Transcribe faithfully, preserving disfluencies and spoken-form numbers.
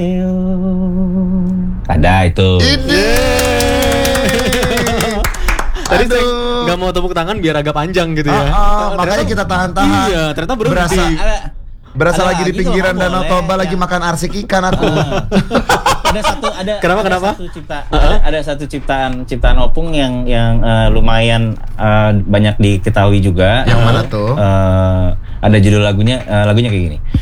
Ada itu. Tadi saya nggak mau tepuk tangan biar agak panjang gitu ya. Ah, ah, makanya kita tahan-tahan. Iya, ternyata berhenti. Berasa Ada, berasa ada lagi di lagi pinggiran kalau Danau boleh, Toba lagi ya. makan arsik ikan aku. ada satu ada Kenapa, ada kenapa? satu cipta ada, ada satu ciptaan ciptaan Opung yang yang eh, lumayan eh, banyak diketahui juga. Yang mana tuh? Eh, ada judul lagunya eh, lagunya kayak gini.